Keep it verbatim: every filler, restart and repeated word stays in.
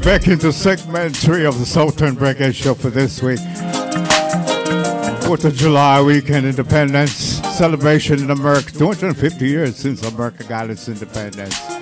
back into segment three of the Southern Reggae Show for this week. Fourth of July weekend, Independence celebration in America. two hundred fifty years since America got its independence.